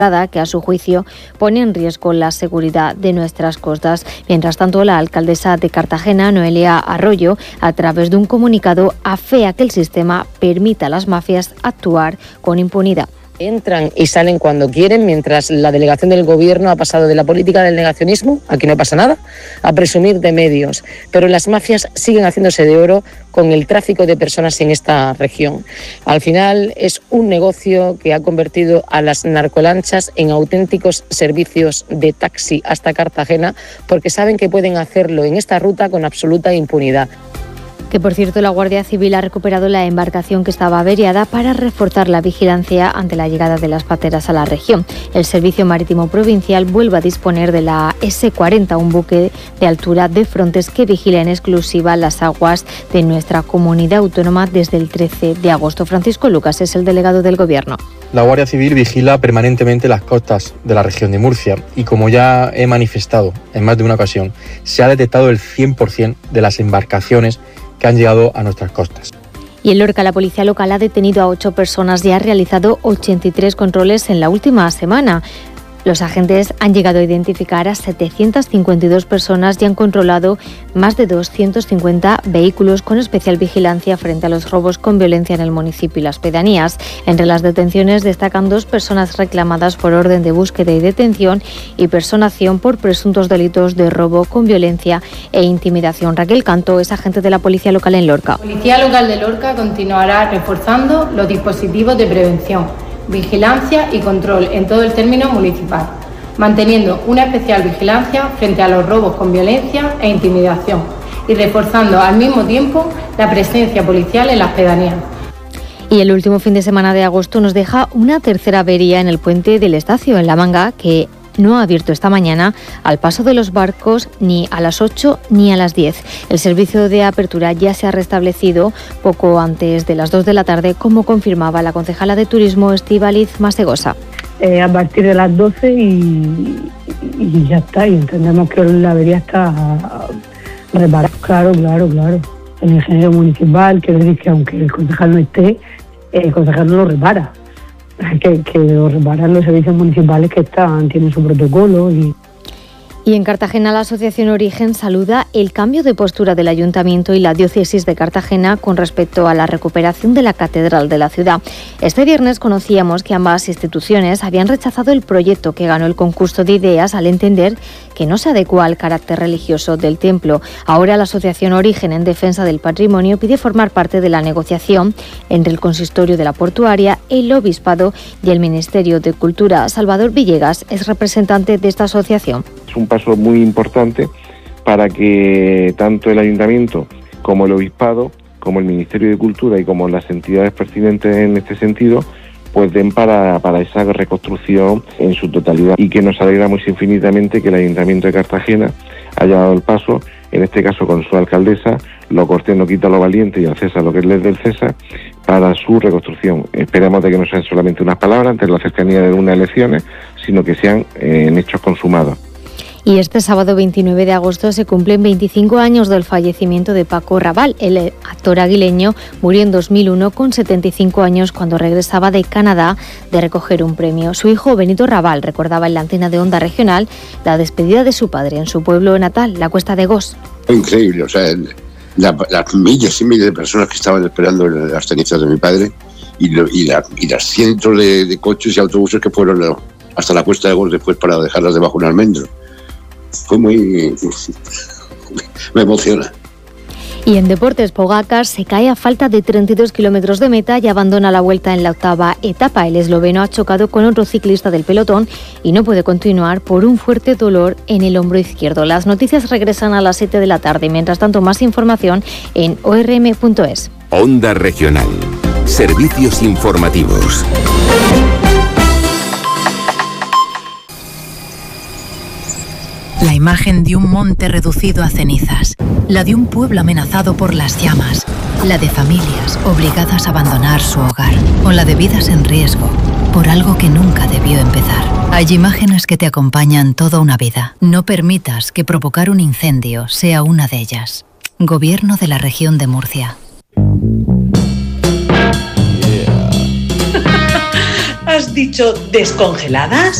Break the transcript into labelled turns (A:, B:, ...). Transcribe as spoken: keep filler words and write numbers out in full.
A: que a su juicio pone en riesgo la seguridad de nuestras costas. Mientras tanto, la alcaldesa de Cartagena, Noelia Arroyo, a través de un comunicado, afea que el sistema permita a las mafias actuar con impunidad.
B: Entran y salen cuando quieren, mientras la delegación del gobierno ha pasado de la política del negacionismo, aquí no pasa nada, a presumir de medios. Pero las mafias siguen haciéndose de oro con el tráfico de personas en esta región. Al final es un negocio que ha convertido a las narcolanchas en auténticos servicios de taxi hasta Cartagena, porque saben que pueden hacerlo en esta ruta con absoluta impunidad.
A: Que, por cierto, la Guardia Civil ha recuperado la embarcación que estaba averiada para reforzar la vigilancia ante la llegada de las pateras a la región. El Servicio Marítimo Provincial vuelve a disponer de la ese cuarenta, un buque de altura de Frontes que vigila en exclusiva las aguas de nuestra comunidad autónoma desde el trece de agosto. Francisco Lucas es el delegado del Gobierno.
C: La Guardia Civil vigila permanentemente las costas de la región de Murcia y, como ya he manifestado en más de una ocasión, se ha detectado el cien por ciento de las embarcaciones que han llegado a nuestras costas.
A: Y en Lorca, la policía local ha detenido a ocho personas y ha realizado ochenta y tres controles en la última semana. Los agentes han llegado a identificar a setecientas cincuenta y dos personas y han controlado más de doscientos cincuenta vehículos con especial vigilancia frente a los robos con violencia en el municipio y las pedanías. Entre las detenciones destacan dos personas reclamadas por orden de búsqueda y detención y personación por presuntos delitos de robo con violencia e intimidación. Raquel Canto es agente de la Policía Local en Lorca.
D: La Policía Local de Lorca continuará reforzando los dispositivos de prevención, vigilancia y control en todo el término municipal, manteniendo una especial vigilancia frente a los robos con violencia e intimidación y reforzando al mismo tiempo la presencia policial en las pedanías.
A: Y el último fin de semana de agosto nos deja una tercera avería en el puente del Estacio, en La Manga, que no ha abierto esta mañana al paso de los barcos ni a las ocho ni a las diez. El servicio de apertura ya se ha restablecido poco antes de las dos de la tarde, como confirmaba la concejala de Turismo, Estíbaliz Masegosa.
E: Eh, a partir de las doce y, y ya está, y entendemos que la avería está reparada. Claro, claro, claro. El ingeniero municipal quiere decir que aunque el concejal no esté, el concejal no lo repara. Que, que lo reparan los servicios municipales que están, tienen su protocolo. Y...
A: Y en Cartagena, la Asociación Origen saluda el cambio de postura del Ayuntamiento y la Diócesis de Cartagena con respecto a la recuperación de la Catedral de la ciudad. Este viernes conocíamos que ambas instituciones habían rechazado el proyecto que ganó el concurso de ideas al entender que no se adecua al carácter religioso del templo. Ahora la Asociación Origen en Defensa del Patrimonio pide formar parte de la negociación entre el Consistorio de la Portuaria, el Obispado y el Ministerio de Cultura. Salvador Villegas es representante de esta asociación.
F: Es un paso muy importante para que tanto el Ayuntamiento como el Obispado, como el Ministerio de Cultura y como las entidades pertinentes en este sentido, pues den para, para esa reconstrucción en su totalidad. Y que nos alegramos infinitamente que el Ayuntamiento de Cartagena haya dado el paso, en este caso con su alcaldesa, lo cortés no quita lo valiente y al César lo que es del César, para su reconstrucción. Esperamos de que no sean solamente unas palabras ante la cercanía de unas elecciones, sino que sean eh, en hechos consumados.
A: Y este sábado veintinueve de agosto se cumplen veinticinco años del fallecimiento de Paco Rabanne. El actor aguileño murió en dos mil uno con setenta y cinco años cuando regresaba de Canadá de recoger un premio. Su hijo Benito Raval recordaba en la antena de Onda Regional la despedida de su padre en su pueblo natal, la Cuesta de Gos.
G: Increíble, o sea, la, las miles y miles de personas que estaban esperando las cenizas de mi padre y, lo, y, la, y las cientos de, de coches y autobuses que fueron hasta la Cuesta de Gos después para dejarlas debajo de un almendro. Fue muy... me emociona.
A: Y en deportes, Pogačar se cae a falta de treinta y dos kilómetros de meta y abandona la vuelta en la octava etapa. El esloveno ha chocado con otro ciclista del pelotón y no puede continuar por un fuerte dolor en el hombro izquierdo. Las noticias regresan a las siete de la tarde. Mientras tanto, más información en o erre eme punto es.
H: Onda Regional. Servicios informativos.
I: La imagen de un monte reducido a cenizas, la de un pueblo amenazado por las llamas, la de familias obligadas a abandonar su hogar, o la de vidas en riesgo por algo que nunca debió empezar. Hay imágenes que te acompañan toda una vida. No permitas que provocar un incendio sea una de ellas. Gobierno de la Región de Murcia.
J: ¿Has dicho descongeladas?